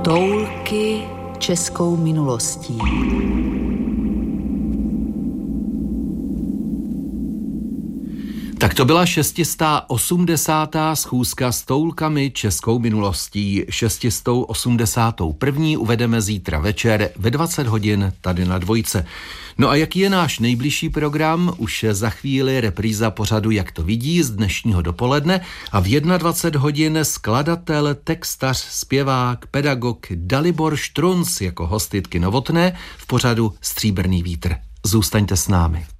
Toulky českou minulostí. Tak to byla 680. schůzka s toulkami českou minulostí. 681. uvedeme zítra večer ve 20 hodin tady na Dvojce. No a jaký je náš nejbližší program? Už za chvíli repríza pořadu Jak to vidí z dnešního dopoledne a v 21 hodin skladatel, textař, zpěvák, pedagog Dalibor Štrunc jako hostitky Novotné v pořadu Stříbrný vítr. Zůstaňte s námi.